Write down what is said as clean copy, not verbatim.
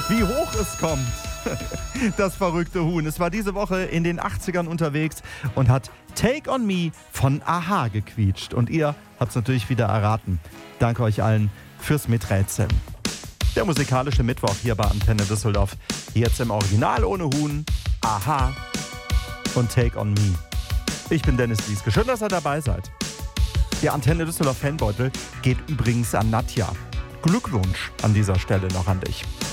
wie hoch es kommt. Das verrückte Huhn. Es war diese Woche in den 80ern unterwegs und hat Take On Me von a-ha gequietscht. Und ihr habt es natürlich wieder erraten. Danke euch allen fürs Miträtseln. Der musikalische Mittwoch hier bei Antenne Düsseldorf. Jetzt im Original ohne Huhn, a-ha und Take On Me. Ich bin Dennis Lieske. Schön, dass ihr dabei seid. Der Antenne Düsseldorf Fanbeutel geht übrigens an Nadja. Glückwunsch an dieser Stelle noch an dich.